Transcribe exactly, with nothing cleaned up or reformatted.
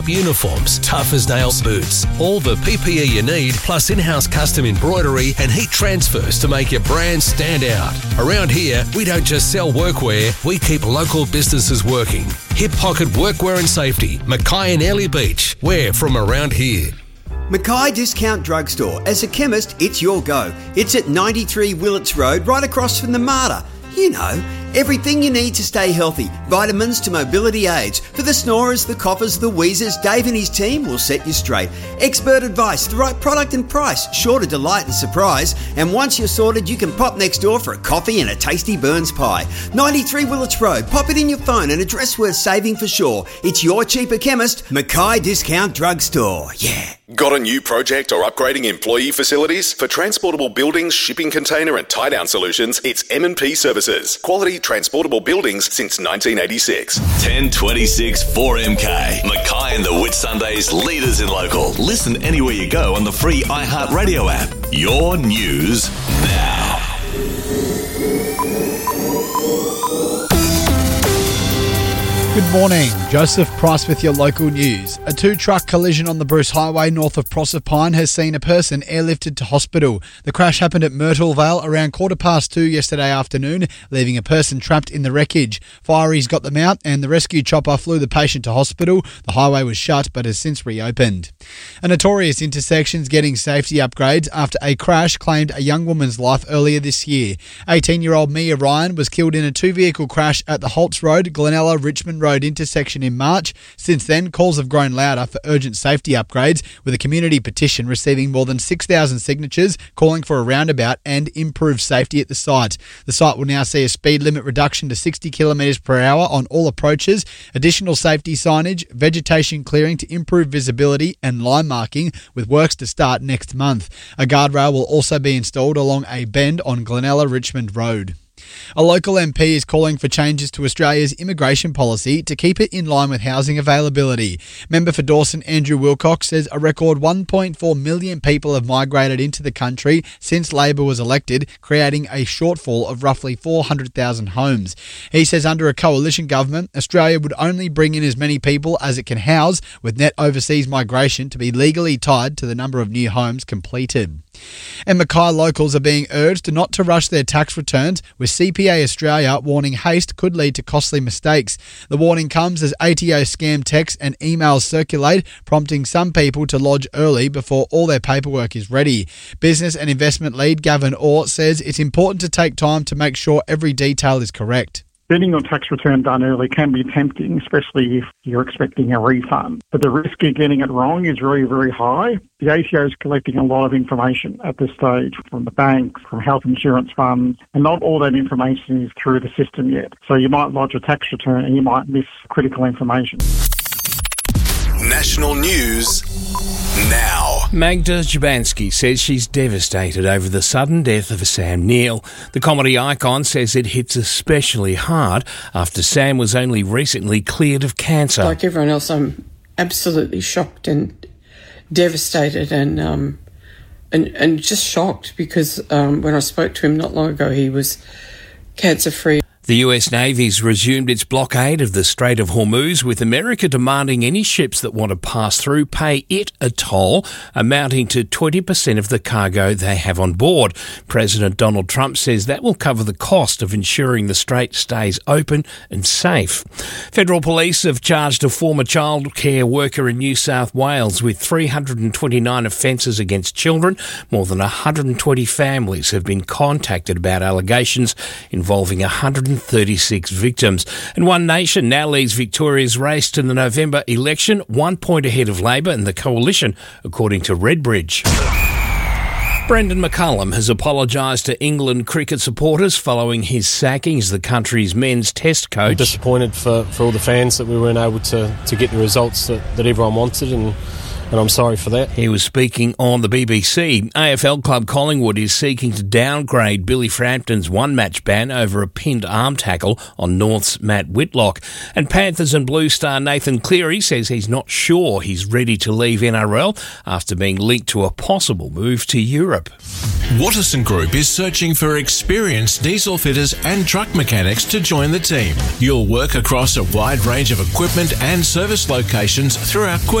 Uniforms, tough as nails boots, all the P P E you need, plus in-house custom embroidery and heat transfers to make your brand stand out. Around here, we don't just sell workwear, we keep local businesses working. Hip Pocket Workwear and Safety, Mackay and Airlie Beach. We're from around here. Mackay Discount Drugstore. As a chemist, it's your go. It's at ninety-three Willets Road, right across from the MARTA. You know, everything you need to stay healthy. Vitamins to mobility aids. For the snorers, the coughers, the wheezers, Dave and his team will set you straight. Expert advice, the right product and price, sure to delight and surprise. And once you're sorted, you can pop next door for a coffee and a tasty Burns pie. ninety-three Willets Road. Pop it in your phone, an address worth saving for sure. It's your cheaper chemist, Mackay Discount Drugstore. Yeah. Got a new project or upgrading employee facilities? For transportable buildings, shipping container and tie-down solutions, it's M and P Services. Quality transportable buildings since nineteen eighty-six. ten twenty-six four M K. Mackay and the Whitsundays, leaders in local. Listen anywhere you go on the free iHeartRadio app. Your news now. Good morning, Joseph Price with your local news. A two-truck collision on the Bruce Highway north of Proserpine has seen a person airlifted to hospital. The crash happened at Myrtle Vale around quarter past two yesterday afternoon, leaving a person trapped in the wreckage. Fireys got them out and the rescue chopper flew the patient to hospital. The highway was shut but has since reopened. A notorious intersection's getting safety upgrades after a crash claimed a young woman's life earlier this year. eighteen-year-old Mia Ryan was killed in a two-vehicle crash at the Holtz Road, Glenella, Richmond Road intersection in March. Since then, calls have grown louder for urgent safety upgrades, with a community petition receiving more than six thousand signatures calling for a roundabout and improved safety at the site. The site will now see a speed limit reduction to sixty kilometres per hour on all approaches, additional safety signage, vegetation clearing to improve visibility and line marking, with works to start next month. A guardrail will also be installed along a bend on Glenella Richmond Road. A local M P is calling for changes to Australia's immigration policy to keep it in line with housing availability. Member for Dawson Andrew Wilcox says a record one point four million people have migrated into the country since Labor was elected, creating a shortfall of roughly four hundred thousand homes. He says under a coalition government, Australia would only bring in as many people as it can house, with net overseas migration to be legally tied to the number of new homes completed. And Mackay locals are being urged not to rush their tax returns, with C P A Australia warning haste could lead to costly mistakes. The warning comes as A T O scam texts and emails circulate, prompting some people to lodge early before all their paperwork is ready. Business and investment lead Gavin Orr says it's important to take time to make sure every detail is correct. Getting your tax return done early can be tempting, especially if you're expecting a refund. But the risk of getting it wrong is very, very high. The A T O is collecting a lot of information at this stage from the banks, from health insurance funds, and not all that information is through the system yet. So you might lodge a tax return and you might miss critical information. National news now. Magda Szubanski says she's devastated over the sudden death of Sam Neill. The comedy icon says it hits especially hard after Sam was only recently cleared of cancer. Like everyone else, I'm absolutely shocked and devastated and um, and, and just shocked because um, when I spoke to him not long ago, he was cancer-free. The U S Navy's resumed its blockade of the Strait of Hormuz, with America demanding any ships that want to pass through pay it a toll amounting to twenty percent of the cargo they have on board. President Donald Trump says that will cover the cost of ensuring the strait stays open and safe. Federal police have charged a former child care worker in New South Wales with three hundred twenty-nine offences against children. More than one hundred twenty families have been contacted about allegations involving one hundred thirty-six victims. And One Nation now leads Victoria's race to the November election, one point ahead of Labor and the Coalition, according to Redbridge. Brendan McCullum has apologised to England cricket supporters following his sacking as the country's men's test coach. I'm disappointed for, for all the fans that we weren't able to, to get the results that, that everyone wanted, and and I'm sorry for that. He was speaking on the B B C. A F L club Collingwood is seeking to downgrade Billy Frampton's one-match ban over a pinned arm tackle on North's Matt Whitlock. And Panthers and Blue star Nathan Cleary says he's not sure he's ready to leave N R L after being linked to a possible move to Europe. Watterson Group is searching for experienced diesel fitters and truck mechanics to join the team. You'll work across a wide range of equipment and service locations throughout Queensland.